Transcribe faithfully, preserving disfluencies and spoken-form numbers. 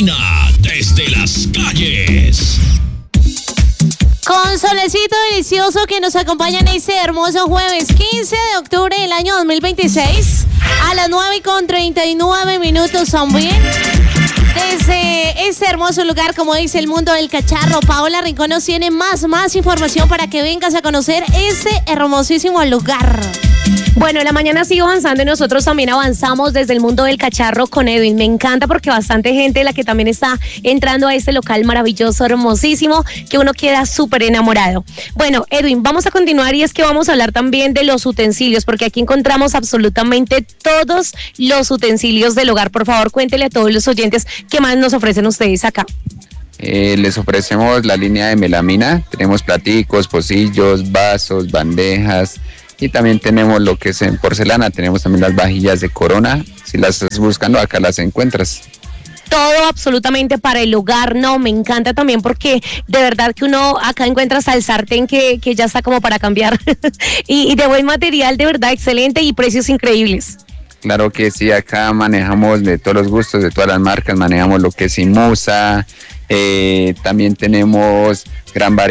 Latina, desde las calles. Con solecito delicioso que nos acompaña en este hermoso jueves quince de octubre del año dos mil veintiséis a las nueve con treinta y nueve minutos también. Desde este hermoso lugar, como dice el mundo del cacharro, Paola Rincón nos tiene más, más información para que vengas a conocer este hermosísimo lugar. Bueno, la mañana sigue avanzando y nosotros también avanzamos desde el mundo del cacharro con Edwin. Me encanta porque bastante gente la que también está entrando a este local maravilloso, hermosísimo, que uno queda súper enamorado. Bueno, Edwin, vamos a continuar y es que vamos a hablar también de los utensilios, porque aquí encontramos absolutamente todos los utensilios del hogar. Por favor, cuéntele a todos los oyentes qué más nos ofrecen ustedes acá. Eh, les ofrecemos la línea de melamina. Tenemos platicos, pocillos, vasos, bandejas. Y también tenemos lo que es en porcelana, tenemos también las vajillas de Corona. Si las estás buscando, acá las encuentras. Todo absolutamente para el hogar, no, me encanta también porque de verdad que uno acá encuentra hasta el sartén que, que ya está como para cambiar. y, y de buen material, de verdad, excelente y precios increíbles. Claro que sí, acá manejamos de todos los gustos, de todas las marcas, manejamos lo que es Imusa, eh, también tenemos gran variedad